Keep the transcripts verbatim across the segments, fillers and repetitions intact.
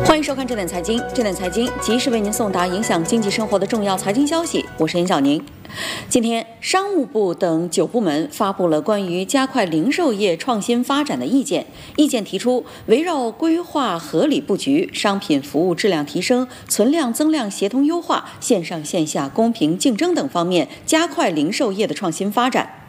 欢迎收看《这点财经》，这点财经及时为您送达影响经济生活的重要财经消息。我是严小宁。今天，商务部等九部门发布了关于加快零售业创新发展的意见。意见提出，围绕规划合理布局、商品服务质量提升、存量增量协同优化、线上线下公平竞争等方面，加快零售业的创新发展。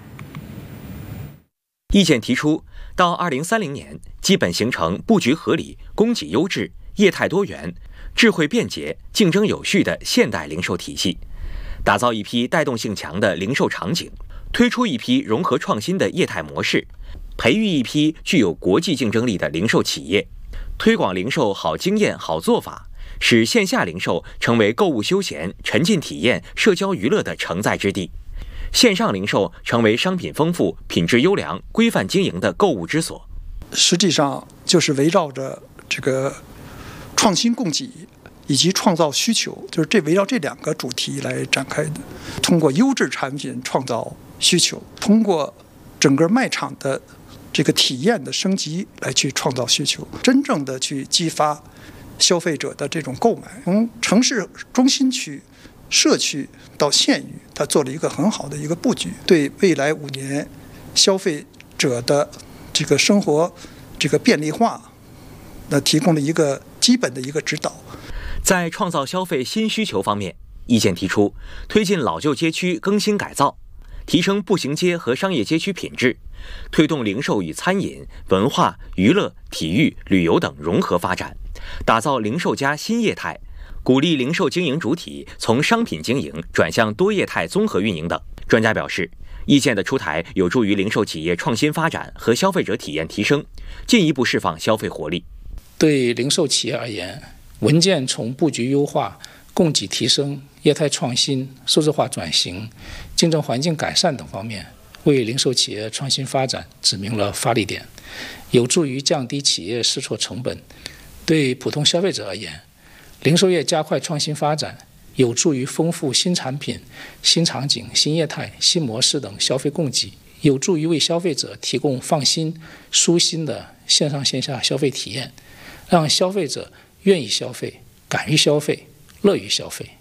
意见提出，到二零三零年，基本形成布局合理、供给优质、业态多元、智慧便捷、竞争有序的现代零售体系，打造一批带动性强的零售场景，推出一批融合创新的业态模式，培育一批具有国际竞争力的零售企业，推广零售好经验、好做法，使线下零售成为购物休闲、沉浸体验、社交娱乐的承载之地，线上零售成为商品丰富、品质优良、规范经营的购物之所。 实际上就是围绕着这个创新供给以及创造需求，就是这围绕这两个主题来展开的。通过优质产品创造需求，通过整个卖场的这个体验的升级来去创造需求，真正的去激发消费者的这种购买。从城市中心区、社区到县域，它做了一个很好的一个布局，对未来五年消费者的这个生活这个便利化，那提供了一个基本的一个指导。 在创造消费新需求方面，意见提出推进老旧街区更新改造，提升步行街和商业街区品质，推动零售与餐饮、文化、娱乐、体育、旅游等融合发展，打造零售加新业态，鼓励零售经营主体从商品经营转向多业态综合运营等。专家表示，意见的出台有助于零售企业创新发展和消费者体验提升，进一步释放消费活力。 对零售企业而言，文件从布局优化、供给提升、业态创新、数字化转型、竞争环境改善等方面，为零售企业创新发展指明了发力点，有助于降低企业试错成本。对普通消费者而言，零售业加快创新发展，有助于丰富新产品、新场景、新业态、新模式等消费供给，有助于为消费者提供放心、舒心的线上线下消费体验，让消费者愿意消费、敢于消费、乐于消费。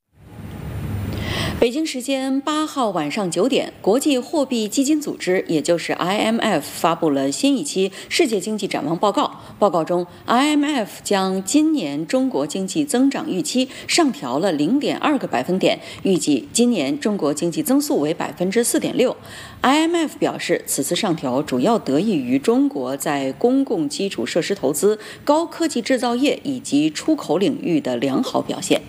北京时间八号晚上九点，国际货币基金组织，也就是 I M F 发布了新一期世界经济展望报告。报告中 ，I M F 将今年中国经济增长预期上调了零点二个百分点，预计今年中国经济增速为百分之四点六。I M F 表示，此次上调主要得益于中国在公共基础设施投资、高科技制造业以及出口领域的良好表现。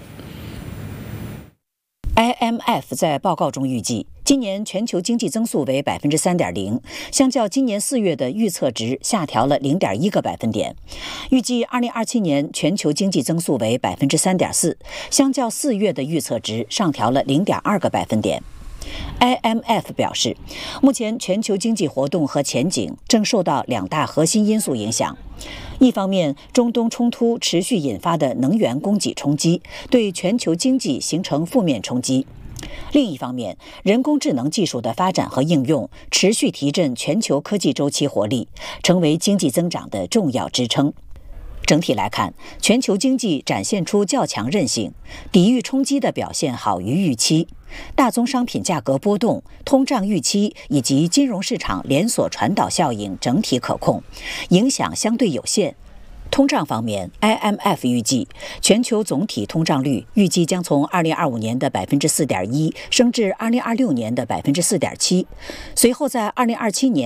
I M F 在报告中预计，今年全球经济增速为百分之三点零，相较今年四月的预测值下调了零点一个百分点。预计二零二七年全球经济增速为百分之三点四，相较四月的预测值上调了零点二个百分点。I M F 表示，目前全球经济活动和前景正受到两大核心因素影响。一方面，中东冲突持续引发的能源供给冲击，对全球经济形成负面冲击；另一方面，人工智能技术的发展和应用持续提振全球科技周期活力，成为经济增长的重要支撑。整体来看，全球经济展现出较强韧性，抵御冲击的表现好于预期。大宗商品价格波动、通胀预期以及金融市场连锁传导效应整体可控，影响相对有限。通胀方面 ，I M F 预计全球总体通胀率预计将从二零二五年的百分之四点一升至二零二六年的百分之四点七，随后在二零二七年。